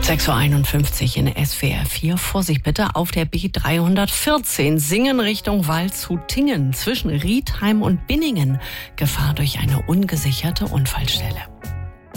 6:51 Uhr in SWR 4. Vorsicht bitte auf der B314 Singen Richtung Waldshut-Tiengen zwischen Riedheim und Binningen. Gefahr durch eine ungesicherte Unfallstelle.